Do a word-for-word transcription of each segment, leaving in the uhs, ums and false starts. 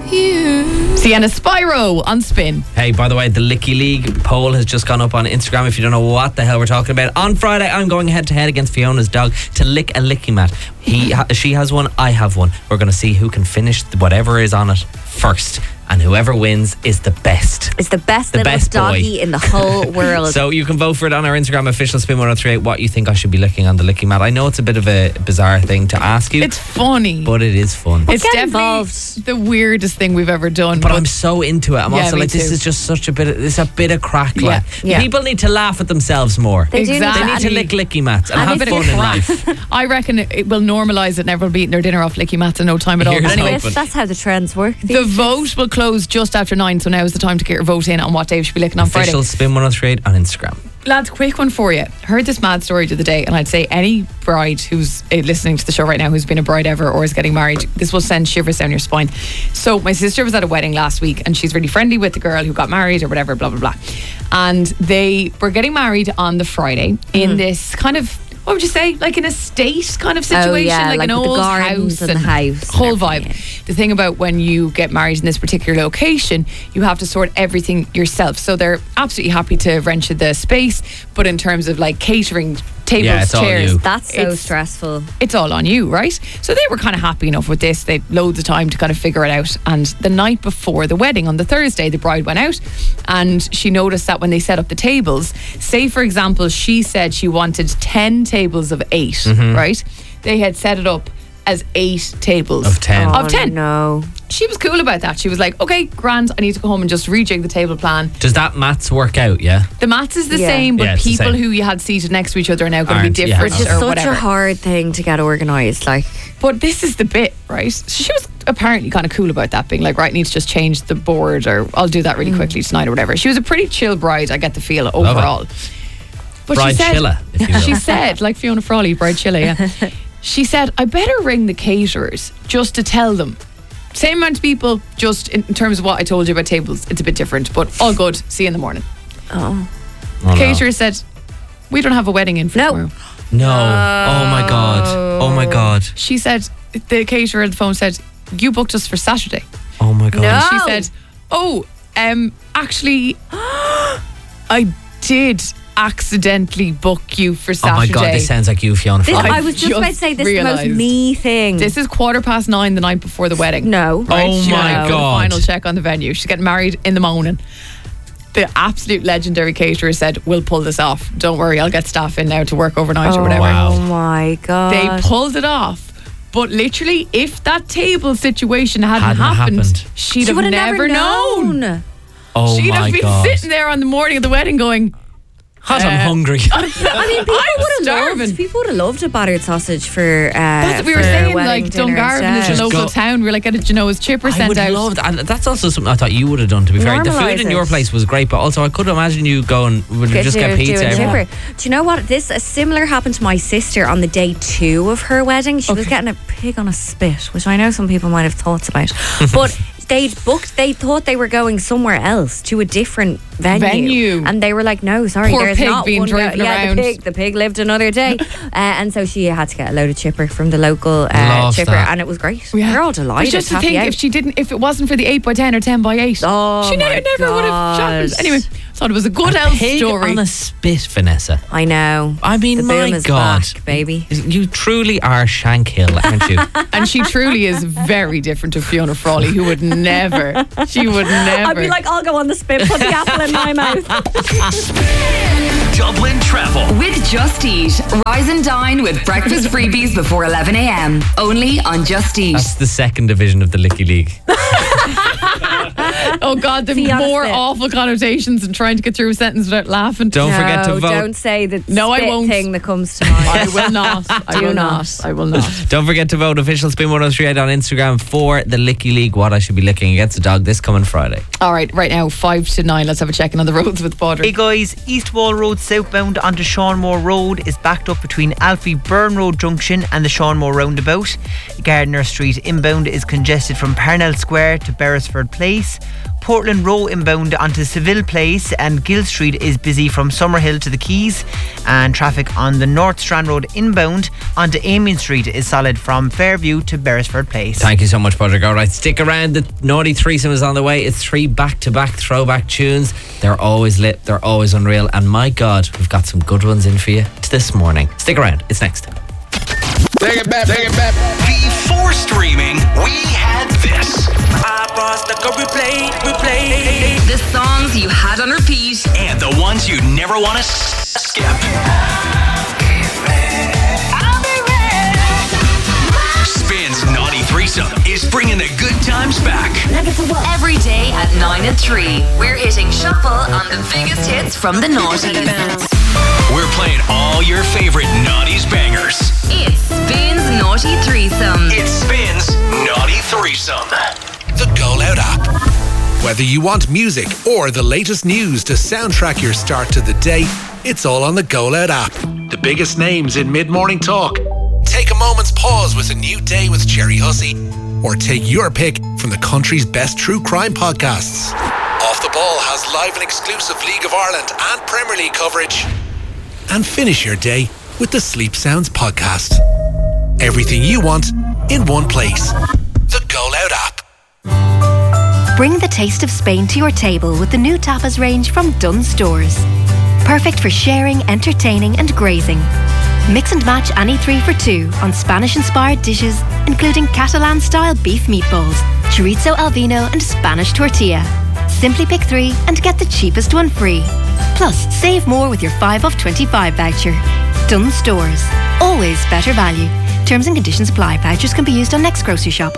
you. Sienna Spyro on Spin. Hey, by the way, the Licky League poll has just gone up on Instagram. If you don't know what the hell we're talking about, on Friday I'm going head to head against Fiona's dog to lick a licky mat. He, ha- she has one, I have one. We're going to see who can finish whatever is on it first. And whoever wins is the best. It's the best the little best doggy boy. in the whole world. So you can vote for it on our Instagram, official Spin one oh three eight, what you think I should be licking on the licky mat. I know it's a bit of a bizarre thing to ask you. It's funny. But it is fun. It's get definitely involved. the weirdest thing we've ever done. But I'm so into it. I'm Yeah, also me like, this too. is just such a bit of, this is a bit of crack. Yeah. Like. Yeah. People need to laugh at themselves more. They do need Exactly. They need to lick licky mats and, And have if fun it's in life. I reckon it it will normalise it and everyone will be eating their dinner off licky mats in no time at all. Here's But anyway, hoping. That's how the trends work. the vote will close just after nine, so now is the time to get your vote in on what day we should be licking on Friday. Official Spin one oh three eight on Instagram. Lads, quick one for you. Heard this mad story the other day, and I'd say any bride who's uh, listening to the show right now who's been a bride ever or is getting married, this will send shivers down your spine. So my sister was at a wedding last week, and she's really friendly with the girl who got married or whatever, blah blah blah. And they were getting married on the Friday in this kind of, what would you say, like an estate kind of situation, Oh, yeah, like, like an with the old gardens house and the house and whole everything, vibe. The thing about when you get married in this particular location, you have to sort everything yourself. So they're absolutely happy to rent you the space, but in terms of like catering, tables, Yeah, it's all chairs, you. That's so it's- stressful. it's all on you, right? So they were kind of happy enough with this. They had loads of time to kind of figure it out. And the night before the wedding, on the Thursday, the bride went out and she noticed that when they set up the tables, say for example, she said she wanted ten tables of eight, Mm-hmm. right? They had set it up as eight tables Of ten. Of ten. Oh, no. She was cool about that. She was like, okay, grand, I need to go home and just rejig the table plan. Does that maths work out, yeah? The maths is the Yeah. same, but Yeah, it's the people same. who you had seated next to each other are now going to be Aren't, yeah. different Which It's or such whatever. a hard thing to get organised. Like, But this is the bit, right? She was apparently kind of cool about that, being like, right, need to just change the board, or I'll do that really quickly tonight or whatever. She was a pretty chill bride, I get the feel, overall. But Bride she said, chiller, if you will. she said, like Fiona Frawley, bride chiller, yeah. She said, I better ring the caterers just to tell them. Same amount of people, just in terms of what I told you about tables, it's a bit different, but all good. See you in the morning. oh. Oh, no. Caterer said, we don't have a wedding in for No. tomorrow. No. Oh my God. Oh my God. She said, the caterer on the phone said, you booked us for Saturday. Oh my God. No. She said, oh, um, actually, I did accidentally book you for Oh Saturday. my God, this sounds like you, Fiona. This, Fry. I was just, just about to say, this is the most realised. me thing. This is quarter past nine the night before the wedding. no. Right? Oh She my went out for the God. final check on the venue. She's getting married in the morning. The absolute legendary caterer said, we'll pull this off. Don't worry, I'll get staff in now to work overnight or whatever. wow. Oh my God. They pulled it off. But literally, if that table situation hadn't, Hadn't happened, happened. she'd She have would have never, never known. known. Oh She'd my have been God. sitting there on the morning of the wedding going, Hot, I'm Uh, hungry. I mean, people I'm would have starving. loved. People would have loved a battered sausage for. Uh, that's what we were for saying, wedding like dinner Dungarvan is instead. a local go- town. We were like, get a Genoa's chipper I sent would out. love that. And that's also something I thought you would have done, to be fair. The food Normalise in your it. place was great, but also I could imagine you going, would you Get just to get do pizza? a everyone? chipper. Do you know what? This a similar happened to my sister on the day two of her wedding. She was Okay. getting a pig on a spit, which I know some people might have thoughts about, but they'd booked. They thought they were going somewhere else to a different venue, Venue. and they were like, "No, sorry, Poor there's pig not being one." go- driven yeah, around. the pig. The pig lived another day, uh, and so she had to get a load of chipper from the local uh, Love chipper, that. and it was great. Yeah. We're all But delighted. just to happy think, out. if she didn't, if it wasn't for the eight by ten or ten by eight, Oh she my never, never would have God. shot. Anyway, thought it was a good A elf pig story. on a spit, Vanessa. I know. I mean, the my boom is God. back, baby. You truly are Shankill, aren't you? And she truly is very different to Fiona Frawley, who would never, she would never. I'd be like, I'll go on the spit, put the apple in my mouth. Dublin Travel. With Just Eat. Rise and dine with breakfast freebies before eleven a.m. Only on Just Eat. That's the second division of the Licky League. oh God, the See, honestly. more awful connotations and trying to get through a sentence without laughing. Don't forget to No, vote. Don't say the No, I spit won't. thing that comes to mind. I will not. I Do will not. not. I will not. Don't forget to vote official Spin one oh three eight on Instagram for the Licky League, what I should be licking against a dog this coming Friday. All right, right now, five to nine. Let's have a check in on the roads with Baudry. Hey guys, East Wall Road southbound onto Seanmore Road is backed up between Alfie Burn Road Junction and the Seanmore Roundabout. Gardiner Street inbound is congested from Parnell Square to Beresford Place. Portland Row inbound onto Seville Place, and Gill Street is busy from Summerhill to the Quays, and traffic on the North Strand Road inbound onto Amiens Street is solid from Fairview to Beresford Place. Thank you so much, Padraig. All right, stick around. The Naughty Threesome is on the way. It's three back-to-back throwback tunes. They're always lit. They're always unreal. And my God, we've got some good ones in for you this morning. Stick around. It's next. Take it back, take it back. Before streaming, we had this. I paused, I go replay, replay. The songs you had on repeat. And the ones you never want to s- skip. Spins Naughty Threesome is bringing the good times back. Every day at nine and three, we're hitting shuffle on the biggest hits from the noughties. We're playing all your favorite Naughties bangers. It's Spins Naughty Threesome. It spins Naughty Threesome. The Go Loud app. Whether you want music or the latest news to soundtrack your start to the day, it's all on the Go Loud app. The biggest names in mid-morning talk. Take a moment's pause with A New Day with Jerry Hussey, or take your pick from the country's best true crime podcasts. Off the Ball has live and exclusive League of Ireland and Premier League coverage. And finish your day with the Sleep Sounds podcast. Everything you want in one place. The Go Loud app. Bring the taste of Spain to your table with the new tapas range from Dunn Stores. Perfect for sharing, entertaining and grazing. Mix and match any three for two on Spanish-inspired dishes, including Catalan-style beef meatballs, chorizo al vino and Spanish tortilla. Simply pick three and get the cheapest one free. Plus, save more with your five off twenty-five voucher. Dunn Stores. Always better value. Terms and conditions apply. Vouchers can be used on next grocery shop.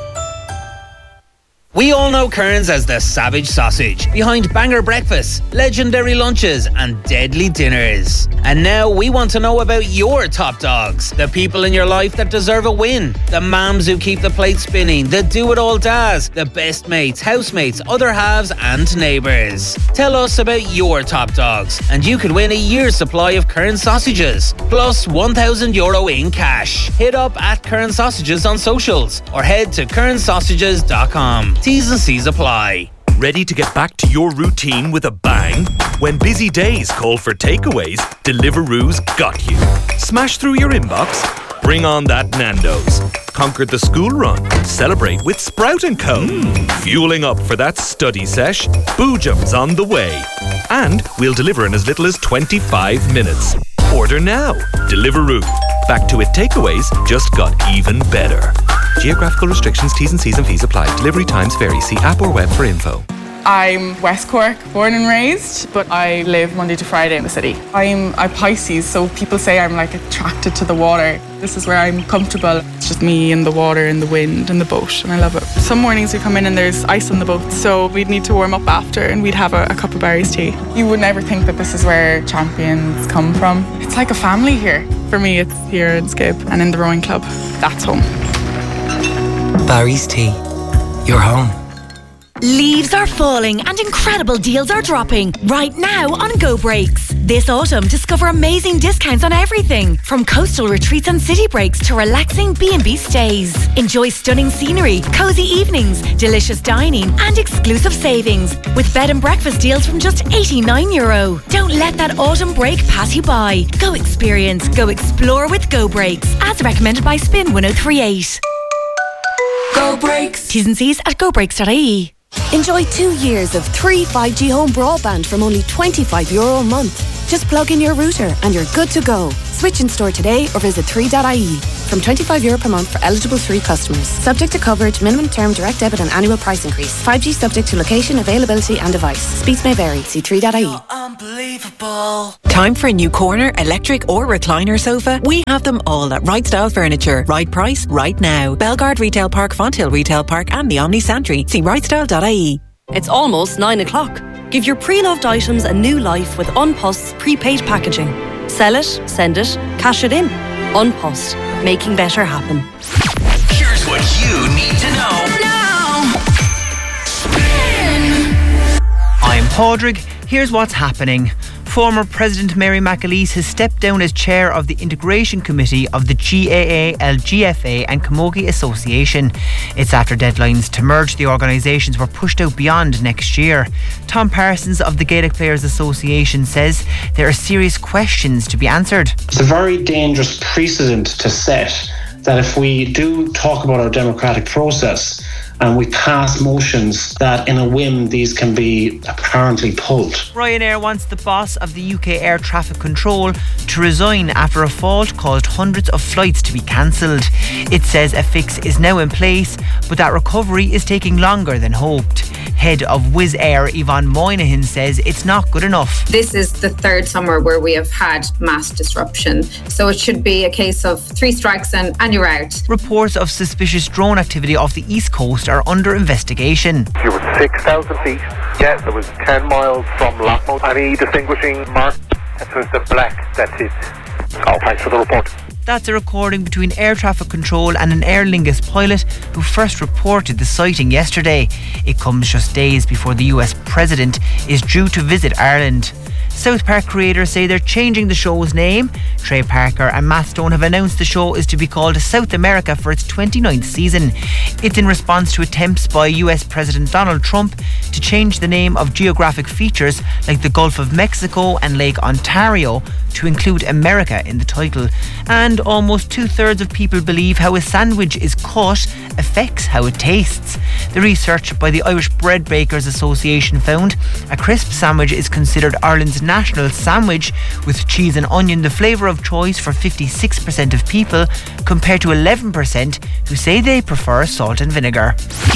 We all know Kearns as the savage sausage, behind banger breakfasts, legendary lunches and deadly dinners. And now we want to know about your top dogs, the people in your life that deserve a win, the mums who keep the plate spinning, the do-it-all dads, the best mates, housemates, other halves and neighbours. Tell us about your top dogs and you could win a year's supply of Kearns sausages, plus one thousand euro in cash. Hit up at Kearns Sausages on socials or head to kearns sausages dot com. T's and C's apply. Ready to get back to your routine with a bang? When busy days call for takeaways, Deliveroo's got you. Smash through your inbox? Bring on that Nando's. Conquer the school run? Celebrate with Sprout and Co. Mm. Fueling up for that study sesh? Boojum's on the way. And we'll deliver in as little as twenty-five minutes. Order now. Deliveroo. Back to it takeaways just got even better. Geographical restrictions, T's and C's and fees apply. Delivery times vary. See app or web for info. I'm West Cork, born and raised, but I live Monday to Friday in the city. I'm a Pisces, so people say I'm like attracted to the water. This is where I'm comfortable. It's just me and the water and the wind and the boat, and I love it. Some mornings we come in and there's ice on the boat, so we'd need to warm up after and we'd have a, a cup of Barry's tea. You would never think that this is where champions come from. It's like a family here. For me, it's here in Skip and in the rowing club. That's home. Barry's Tea. Your home. Leaves are falling and incredible deals are dropping right now on Go Breaks. This autumn, discover amazing discounts on everything from coastal retreats and city breaks to relaxing B and B stays. Enjoy stunning scenery, cozy evenings, delicious dining and exclusive savings with bed and breakfast deals from just eighty-nine euro. Don't let that autumn break pass you by. Go experience, go explore with Go Breaks, as recommended by Spin one oh three eight. Go Breaks. T's and C's at go breaks dot I E. Enjoy two years of free five G home broadband from only twenty-five euro a month. Just plug in your router and you're good to go. Switch in store today or visit three dot I E. From twenty-five euro per month for eligible three customers. Subject to coverage, minimum term, direct debit and annual price increase. five G subject to location, availability and device. Speeds may vary. See three dot I E. Unbelievable. Time for a new corner, electric or recliner sofa? We have them all at Right Style Furniture. Right price, right now. Belgard Retail Park, Fonthill Retail Park and the Omni Santry. See right style dot I E. It's almost nine o'clock. Give your pre-loved items a new life with Unpost's prepaid packaging. Sell it, send it, cash it in. Unpost, making better happen. Here's what you need to know now. I'm Padraig. Here's what's happening. Former President Mary McAleese has stepped down as chair of the Integration Committee of the G A A, L G F A and Camogie Association. It's after deadlines to merge the organisations were pushed out beyond next year. Tom Parsons of the Gaelic Players Association says there are serious questions to be answered. It's a very dangerous precedent to set that if we do talk about our democratic process and we pass motions that in a whim these can be apparently pulled. Ryanair wants the boss of the U K air traffic control to resign after a fault caused hundreds of flights to be cancelled. It says a fix is now in place, but that recovery is taking longer than hoped. Head of Wizz Air Yvonne Moynihan says it's not good enough. This is the third summer where we have had mass disruption, so it should be a case of three strikes and, and you're out. Reports of suspicious drone activity off the east coast are under investigation. You were six thousand feet. Yeah, there was ten miles from Lockmouth. Any distinguishing mark? It was the black, that's it. Oh, thanks for the report. That's a recording between air traffic control and an Aer Lingus pilot who first reported the sighting yesterday. It comes just days before the U S president is due to visit Ireland. South Park creators say they're changing the show's name. Trey Parker and Matt Stone have announced the show is to be called South America for its twenty-ninth season. It's in response to attempts by U S President Donald Trump to change the name of geographic features like the Gulf of Mexico and Lake Ontario to include America in the title. And almost two-thirds of people believe how a sandwich is cut affects how it tastes. The research by the Irish Bread Bakers Association found a crisp sandwich is considered Ireland's national sandwich, with cheese and onion the flavour of choice for fifty-six percent of people, compared to eleven percent who say they prefer salt and vinegar.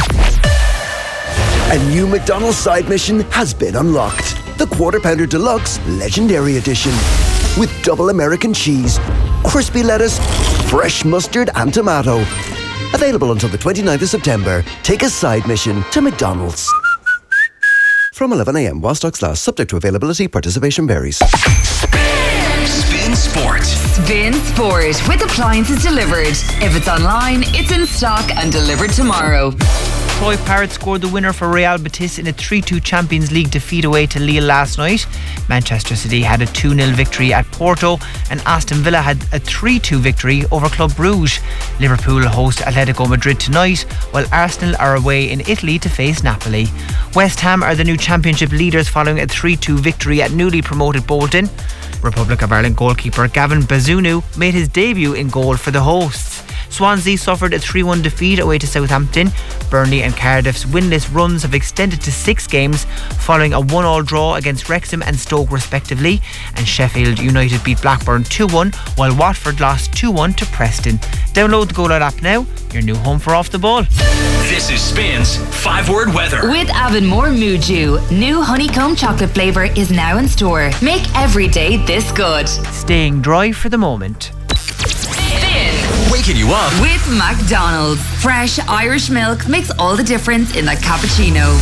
A new McDonald's side mission has been unlocked. The Quarter Pounder Deluxe Legendary Edition. With double American cheese, crispy lettuce, fresh mustard and tomato. Available until the twenty-ninth of September. Take a side mission to McDonald's. From eleven a.m. while stocks last, subject to availability, participation varies. Spin Sport. Spin Sport with appliances delivered. If it's online, it's in stock and delivered tomorrow. Troy Parrott scored the winner for Real Betis in a three two Champions League defeat away to Lille last night. Manchester City had a two nil victory at Porto, and Aston Villa had a three two victory over Club Brugge. Liverpool host Atletico Madrid tonight, while Arsenal are away in Italy to face Napoli. West Ham are the new Championship leaders following a three two victory at newly promoted Bolton. Republic of Ireland goalkeeper Gavin Bazunu made his debut in goal for the hosts. Swansea suffered a three one defeat away to Southampton. Burnley and Cardiff's winless runs have extended to six games following a one all draw against Wrexham and Stoke respectively, and Sheffield United beat Blackburn two one, while Watford lost two one to Preston. Download the Go Loud app now, your new home for Off the Ball. This is Spin's five-word weather. With Avonmore Muju, new honeycomb chocolate flavour is now in store. Make every day this good. Staying dry for the moment. Waking you up With McDonald's. Fresh Irish milk makes all the difference in that cappuccino.